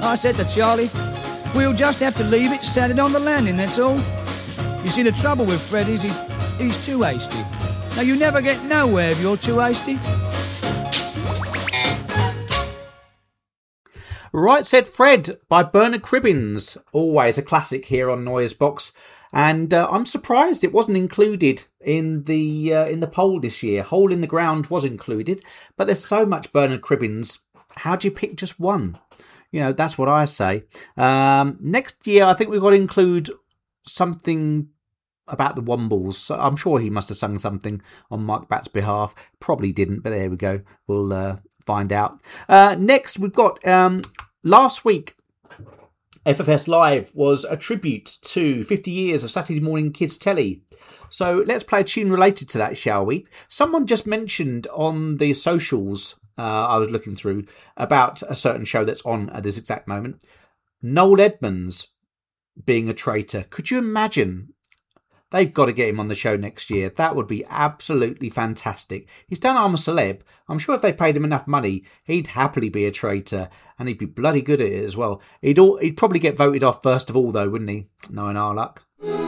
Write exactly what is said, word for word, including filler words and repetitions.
I said to Charlie, we'll just have to leave it standing on the landing, that's all. You see, the trouble with Fred is he's, he's too hasty. Now, you never get nowhere if you're too hasty. Right Said Fred by Bernard Cribbins. Always a classic here on Noisebox. And uh, I'm surprised it wasn't included in the uh, in the poll this year. Hole in the Ground was included, but there's so much Bernard Cribbins. How do you pick just one? You know, that's what I say. Um, next year, I think we've got to include something about the Wombles. So I'm sure he must have sung something on Mike Batt's behalf. Probably didn't, but there we go. We'll uh, find out. Uh, next, we've got um, last week. F F S Live was a tribute to fifty years of Saturday morning kids telly. So let's play a tune related to that, shall we? Someone just mentioned on the socials uh, I was looking through about a certain show that's on at this exact moment. Noel Edmonds being a traitor. Could you imagine? They've got to get him on the show next year. That would be absolutely fantastic. He's done I'm a Celeb. I'm sure if they paid him enough money, he'd happily be a traitor. And he'd be bloody good at it as well. He'd all, he'd probably get voted off first of all, though, wouldn't he? Knowing our luck.